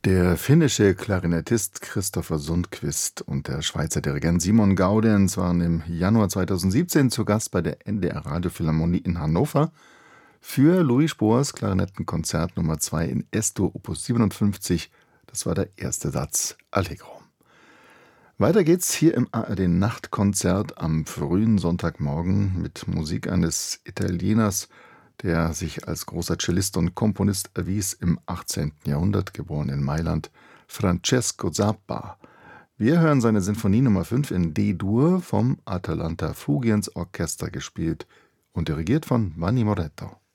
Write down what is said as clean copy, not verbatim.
Der finnische Klarinettist Christopher Sundqvist und der Schweizer Dirigent Simon Gaudenz waren im Januar 2017 zu Gast bei der NDR Radiophilharmonie in Hannover für Louis Spohrs Klarinettenkonzert Nummer 2 in Es-Dur Opus 57. Das war der erste Satz Allegro. Weiter geht's hier im ARD Nachtkonzert am frühen Sonntagmorgen mit Musik eines Italieners, der sich als großer Cellist und Komponist erwies im 18. Jahrhundert, geboren in Mailand, Francesco Zappa. Wir hören seine Sinfonie Nummer 5 in D-Dur vom Atalanta Fugiens Orchester gespielt und dirigiert von Vanni Moretto.